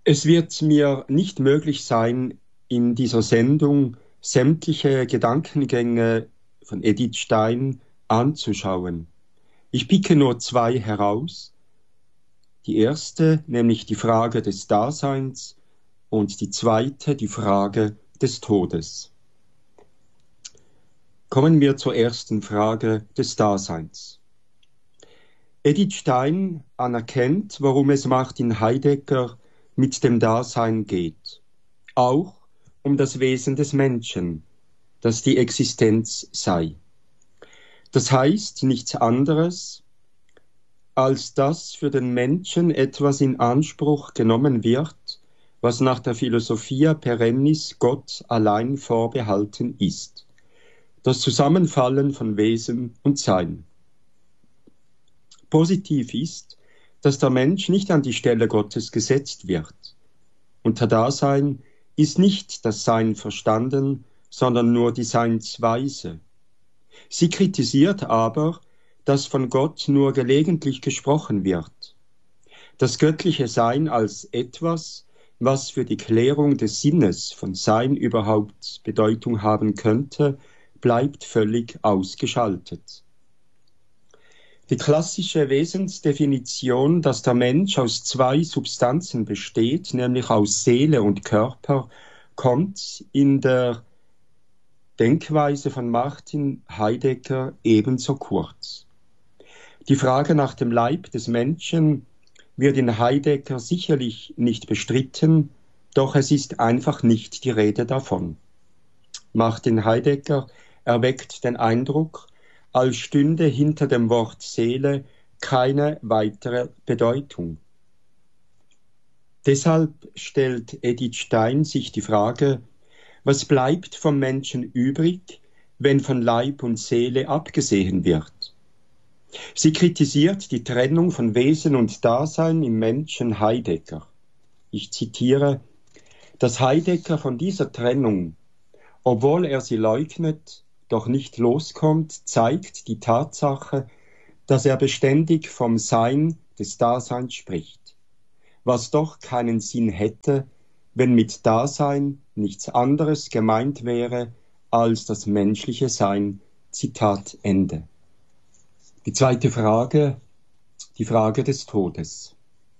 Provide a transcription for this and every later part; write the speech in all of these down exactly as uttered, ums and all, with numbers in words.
Es wird mir nicht möglich sein, in dieser Sendung sämtliche Gedankengänge von Edith Stein anzuschauen. Ich picke nur zwei heraus. Die erste, nämlich die Frage des Daseins, und die zweite, die Frage des Todes. Kommen wir zur ersten Frage des Daseins. Edith Stein anerkennt, worum es Martin Heidegger mit dem Dasein geht. Auch um das Wesen des Menschen, das die Existenz sei. Das heißt nichts anderes, als dass für den Menschen etwas in Anspruch genommen wird, was nach der Philosophia perennis Gott allein vorbehalten ist. Das Zusammenfallen von Wesen und Sein. Positiv ist, dass der Mensch nicht an die Stelle Gottes gesetzt wird. Unter Dasein ist nicht das Sein verstanden, sondern nur die Seinsweise. Sie kritisiert aber, dass von Gott nur gelegentlich gesprochen wird. Das göttliche Sein als etwas, was für die Klärung des Sinnes von Sein überhaupt Bedeutung haben könnte, bleibt völlig ausgeschaltet. Die klassische Wesensdefinition, dass der Mensch aus zwei Substanzen besteht, nämlich aus Seele und Körper, kommt in der Denkweise von Martin Heidegger ebenso kurz. Die Frage nach dem Leib des Menschen wird in Heidegger sicherlich nicht bestritten, doch es ist einfach nicht die Rede davon. Martin Heidegger erweckt den Eindruck, als stünde hinter dem Wort Seele keine weitere Bedeutung. Deshalb stellt Edith Stein sich die Frage, was bleibt vom Menschen übrig, wenn von Leib und Seele abgesehen wird? Sie kritisiert die Trennung von Wesen und Dasein im Menschen Heidegger. Ich zitiere, dass Heidegger von dieser Trennung, obwohl er sie leugnet, doch nicht loskommt, zeigt die Tatsache, dass er beständig vom Sein des Daseins spricht, was doch keinen Sinn hätte, wenn mit Dasein nichts anderes gemeint wäre als das menschliche Sein. Zitat Ende. Die zweite Frage, die Frage des Todes.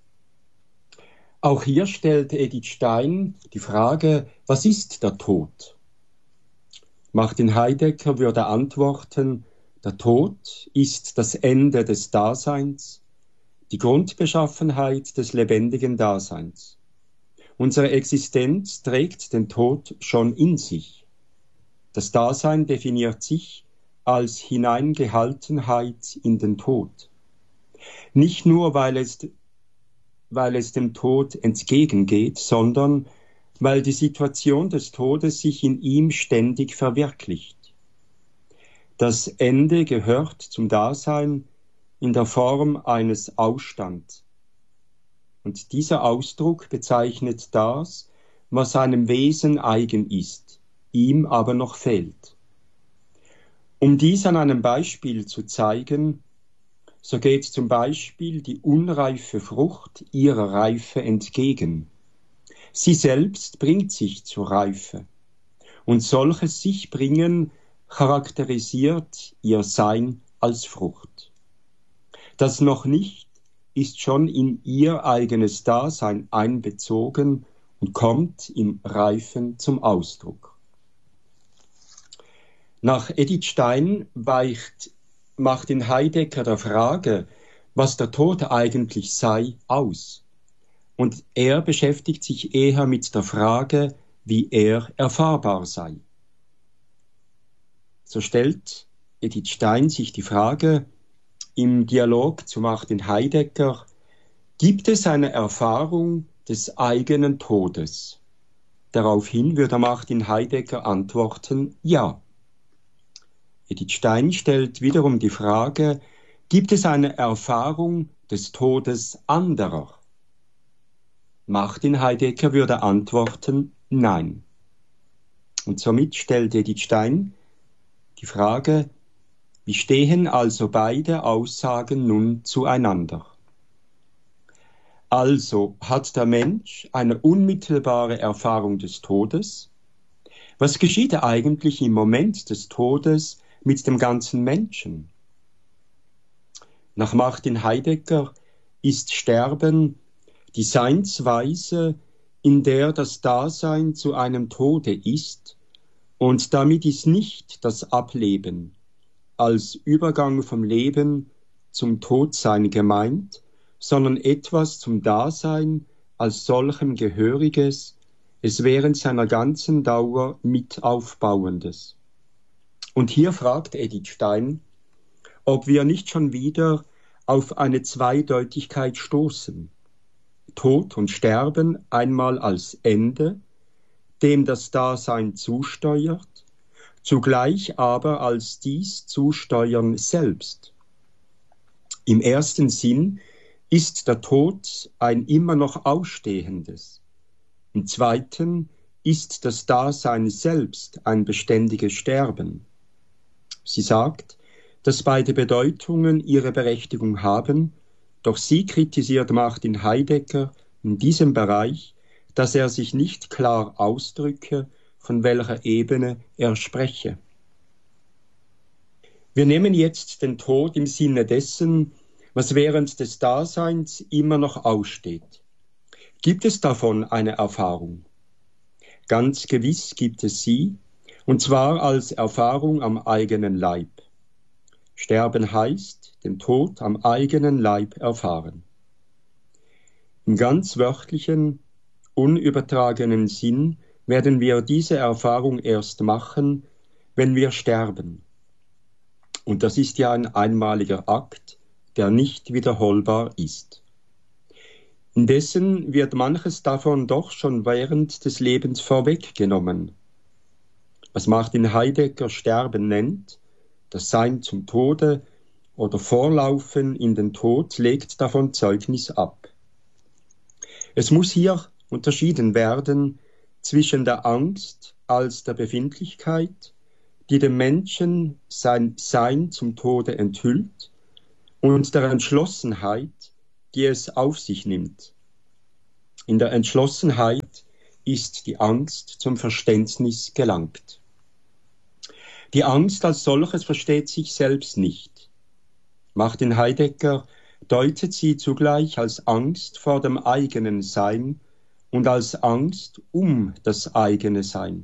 Auch hier stellt Edith Stein die Frage, was ist der Tod? Martin Heidegger würde antworten, der Tod ist das Ende des Daseins, die Grundbeschaffenheit des lebendigen Daseins. Unsere Existenz trägt den Tod schon in sich. Das Dasein definiert sich als Hineingehaltenheit in den Tod. Nicht nur, weil es, weil es dem Tod entgegengeht, sondern weil die Situation des Todes sich in ihm ständig verwirklicht. Das Ende gehört zum Dasein in der Form eines Ausstands. Und dieser Ausdruck bezeichnet das, was seinem Wesen eigen ist, ihm aber noch fehlt. Um dies an einem Beispiel zu zeigen, so geht zum Beispiel die unreife Frucht ihrer Reife entgegen. Sie selbst bringt sich zur Reife. Und solches Sichbringen charakterisiert ihr Sein als Frucht. Das noch nicht ist schon in ihr eigenes Dasein einbezogen und kommt im Reifen zum Ausdruck. Nach Edith Stein weicht Martin Heidegger der Frage, was der Tod eigentlich sei, aus. Und er beschäftigt sich eher mit der Frage, wie er erfahrbar sei. So stellt Edith Stein sich die Frage im Dialog zu Martin Heidegger, gibt es eine Erfahrung des eigenen Todes? Daraufhin würde Martin Heidegger antworten, ja. Edith Stein stellt wiederum die Frage, gibt es eine Erfahrung des Todes anderer? Martin Heidegger würde antworten, nein. Und somit stellt Edith Stein die Frage, wie stehen also beide Aussagen nun zueinander? Also hat der Mensch eine unmittelbare Erfahrung des Todes. Was geschieht eigentlich im Moment des Todes mit dem ganzen Menschen? Nach Martin Heidegger ist Sterben die Seinsweise, in der das Dasein zu einem Tode ist, und damit ist nicht das Ableben als Übergang vom Leben zum Todsein gemeint, sondern etwas zum Dasein als solchem Gehöriges, es während seiner ganzen Dauer mit Aufbauendes. Und hier fragt Edith Stein, ob wir nicht schon wieder auf eine Zweideutigkeit stoßen. Tod und Sterben einmal als Ende, dem das Dasein zusteuert, zugleich aber als dies Zusteuern selbst. Im ersten Sinn ist der Tod ein immer noch Ausstehendes. Im zweiten ist das Dasein selbst ein beständiges Sterben. Sie sagt, dass beide Bedeutungen ihre Berechtigung haben, doch sie kritisiert Martin Heidegger in diesem Bereich, dass er sich nicht klar ausdrücke, von welcher Ebene er spreche. Wir nehmen jetzt den Tod im Sinne dessen, was während des Daseins immer noch aussteht. Gibt es davon eine Erfahrung? Ganz gewiss gibt es sie, und zwar als Erfahrung am eigenen Leib. Sterben heißt, den Tod am eigenen Leib erfahren. Im ganz wörtlichen, unübertragenen Sinn werden wir diese Erfahrung erst machen, wenn wir sterben. Und das ist ja ein einmaliger Akt, der nicht wiederholbar ist. Indessen wird manches davon doch schon während des Lebens vorweggenommen. Was Martin Heidegger Sterben nennt, das Sein zum Tode oder Vorlaufen in den Tod, legt davon Zeugnis ab. Es muss hier unterschieden werden zwischen der Angst als der Befindlichkeit, die dem Menschen sein Sein zum Tode enthüllt, und der Entschlossenheit, die es auf sich nimmt. In der Entschlossenheit ist die Angst zum Verständnis gelangt. Die Angst als solches versteht sich selbst nicht. Martin Heidegger deutet sie zugleich als Angst vor dem eigenen Sein und als Angst um das eigene Sein.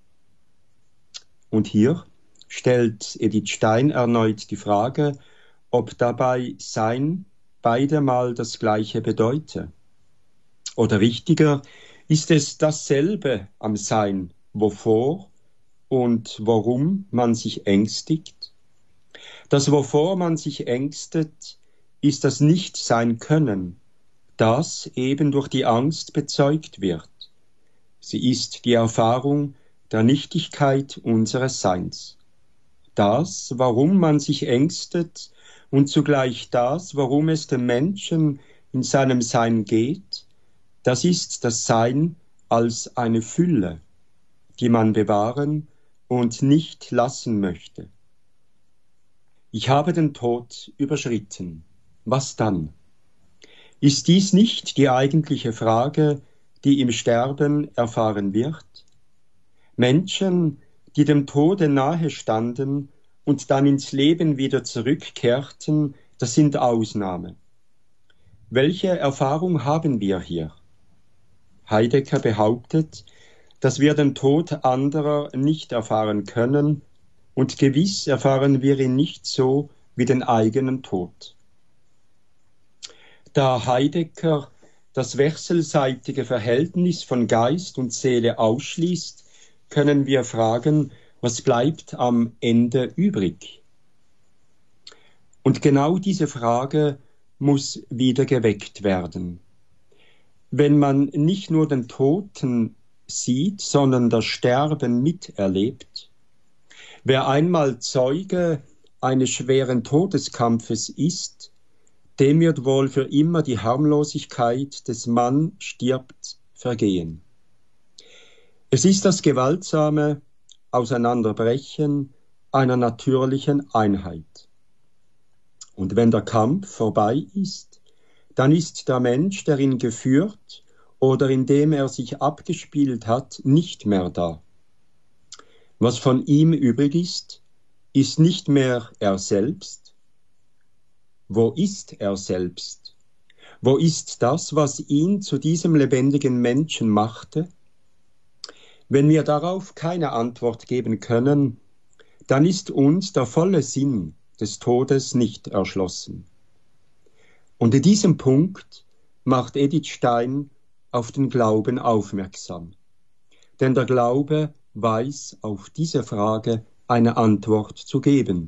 Und hier stellt Edith Stein erneut die Frage, ob dabei Sein beide mal das Gleiche bedeute. Oder richtiger, ist es dasselbe am Sein, wovor und warum man sich ängstigt? Das, wovor man sich ängstet, ist das Nicht-Sein-Können, das eben durch die Angst bezeugt wird. Sie ist die Erfahrung der Nichtigkeit unseres Seins. Das, warum man sich ängstet, und zugleich das, warum es dem Menschen in seinem Sein geht, das ist das Sein als eine Fülle, die man bewahren und nicht lassen möchte. Ich habe den Tod überschritten. Was dann? Ist dies nicht die eigentliche Frage, die im Sterben erfahren wird? Menschen, die dem Tode nahe standen und dann ins Leben wieder zurückkehrten, das sind Ausnahme. Welche Erfahrung haben wir hier? Heidegger behauptet, dass wir den Tod anderer nicht erfahren können, und gewiss erfahren wir ihn nicht so wie den eigenen Tod. Da Heidegger das wechselseitige Verhältnis von Geist und Seele ausschließt, können wir fragen, was bleibt am Ende übrig? Und genau diese Frage muss wieder geweckt werden. Wenn man nicht nur den Toten sieht, sondern das Sterben miterlebt, wer einmal Zeuge eines schweren Todeskampfes ist, dem wird wohl für immer die Harmlosigkeit des Mann stirbt vergehen. Es ist das gewaltsame Auseinanderbrechen einer natürlichen Einheit. Und wenn der Kampf vorbei ist, dann ist der Mensch, der ihn geführt oder in dem er sich abgespielt hat, nicht mehr da. Was von ihm übrig ist, ist nicht mehr er selbst. Wo ist er selbst? Wo ist das, was ihn zu diesem lebendigen Menschen machte? Wenn wir darauf keine Antwort geben können, dann ist uns der volle Sinn des Todes nicht erschlossen. Und in diesem Punkt macht Edith Stein auf den Glauben aufmerksam. Denn der Glaube weiß auf diese Frage eine Antwort zu geben.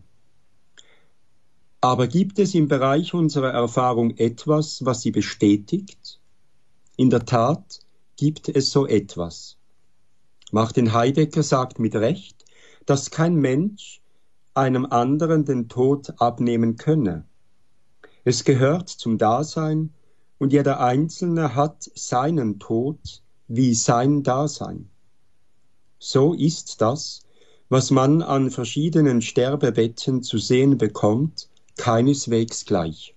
Aber gibt es im Bereich unserer Erfahrung etwas, was sie bestätigt? In der Tat gibt es so etwas. Martin Heidegger sagt mit Recht, dass kein Mensch einem anderen den Tod abnehmen könne. Es gehört zum Dasein und jeder Einzelne hat seinen Tod wie sein Dasein. So ist das, was man an verschiedenen Sterbebetten zu sehen bekommt, keineswegs gleich.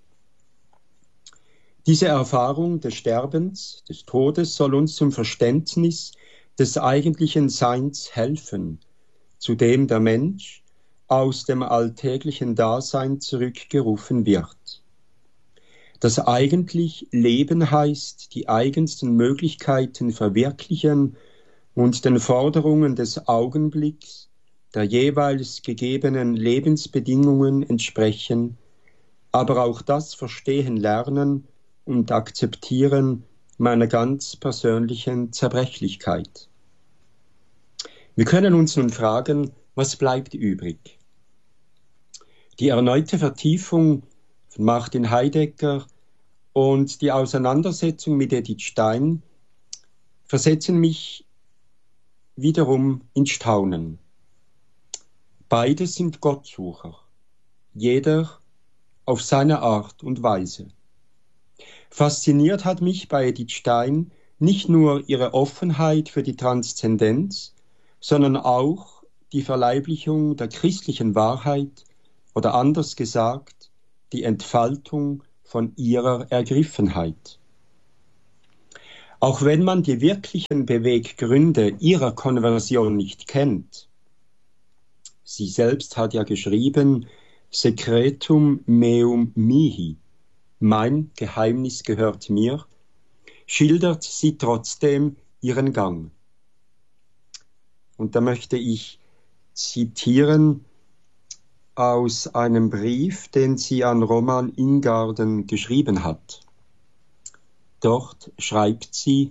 Diese Erfahrung des Sterbens, des Todes soll uns zum Verständnis des eigentlichen Seins helfen, zu dem der Mensch aus dem alltäglichen Dasein zurückgerufen wird. Das eigentlich Leben heißt, die eigensten Möglichkeiten verwirklichen und den Forderungen des Augenblicks, der jeweils gegebenen Lebensbedingungen entsprechen, aber auch das Verstehen lernen und akzeptieren meiner ganz persönlichen Zerbrechlichkeit. Wir können uns nun fragen, was bleibt übrig? Die erneute Vertiefung von Martin Heidegger und die Auseinandersetzung mit Edith Stein versetzen mich wiederum in Staunen. Beide sind Gottsucher, jeder auf seine Art und Weise. Fasziniert hat mich bei Edith Stein nicht nur ihre Offenheit für die Transzendenz, sondern auch die Verleiblichung der christlichen Wahrheit oder anders gesagt, die Entfaltung von ihrer Ergriffenheit. Auch wenn man die wirklichen Beweggründe ihrer Konversion nicht kennt, sie selbst hat ja geschrieben, Secretum meum mihi, mein Geheimnis gehört mir, schildert sie trotzdem ihren Gang. Und da möchte ich zitieren aus einem Brief, den sie an Roman Ingarden geschrieben hat. Dort schreibt sie,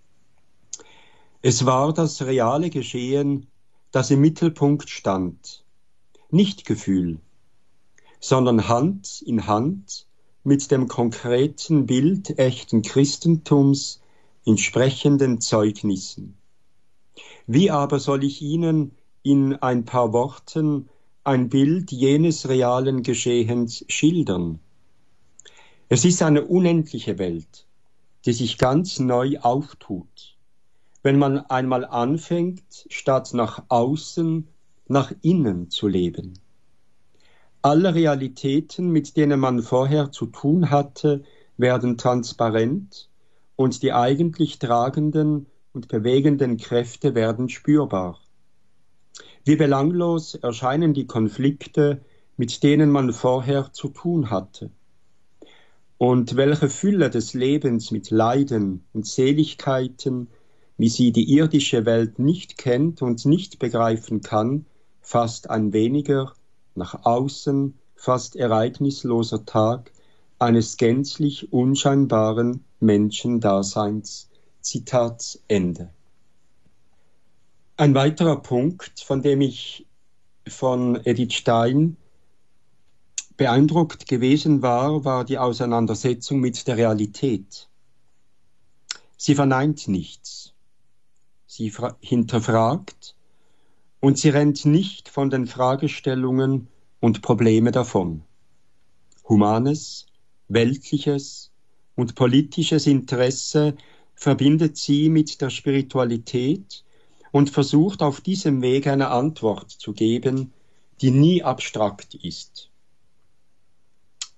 es war das reale Geschehen, das im Mittelpunkt stand, nicht Gefühl, sondern Hand in Hand mit dem konkreten Bild echten Christentums in sprechenden Zeugnissen. Wie aber soll ich Ihnen in ein paar Worten ein Bild jenes realen Geschehens schildern? Es ist eine unendliche Welt, die sich ganz neu auftut, wenn man einmal anfängt, statt nach außen, nach innen zu leben. Alle Realitäten, mit denen man vorher zu tun hatte, werden transparent und die eigentlich tragenden und bewegenden Kräfte werden spürbar. Wie belanglos erscheinen die Konflikte, mit denen man vorher zu tun hatte. Und welche Fülle des Lebens mit Leiden und Seligkeiten, wie sie die irdische Welt nicht kennt und nicht begreifen kann, fast ein weniger, nach außen fast ereignisloser Tag eines gänzlich unscheinbaren Menschendaseins. Zitat Ende. Ein weiterer Punkt, von dem ich von Edith Stein beeindruckt gewesen war, war die Auseinandersetzung mit der Realität. Sie verneint nichts. Sie hinterfragt und sie rennt nicht von den Fragestellungen und Probleme davon. Humanes, weltliches und politisches Interesse verbindet sie mit der Spiritualität und versucht auf diesem Weg eine Antwort zu geben, die nie abstrakt ist.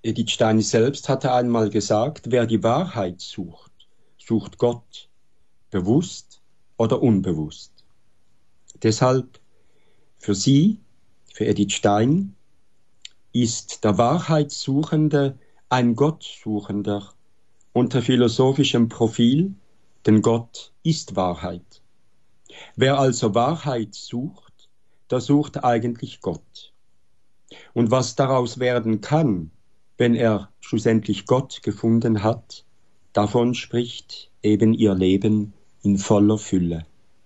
Edith Stein selbst hatte einmal gesagt, wer die Wahrheit sucht, sucht Gott, bewusst oder unbewusst. Deshalb für sie, für Edith Stein, ist der Wahrheitssuchende ein Gottsuchender unter philosophischem Profil, denn Gott ist Wahrheit. Wer also Wahrheit sucht, der sucht eigentlich Gott. Und was daraus werden kann, wenn er schlussendlich Gott gefunden hat, davon spricht eben ihr Leben in voller Fülle.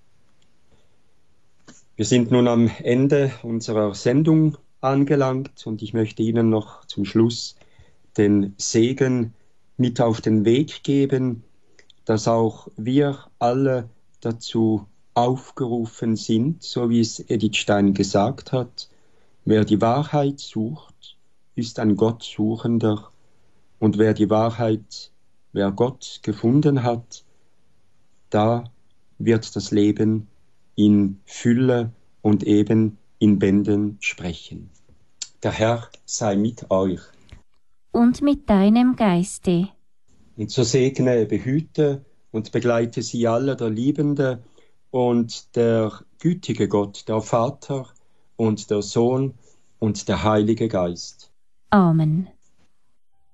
Wir sind nun am Ende unserer Sendung angelangt und ich möchte Ihnen noch zum Schluss den Segen mit auf den Weg geben, dass auch wir alle dazu aufgerufen sind, so wie es Edith Stein gesagt hat, wer die Wahrheit sucht, ist ein Gottsuchender und wer die Wahrheit, wer Gott gefunden hat, da wird das Leben in Fülle und eben in Bänden sprechen. Der Herr sei mit euch. Und mit deinem Geiste. Und so segne, behüte und begleite sie alle, der liebende und der gütige Gott, der Vater und der Sohn und der Heilige Geist. Amen.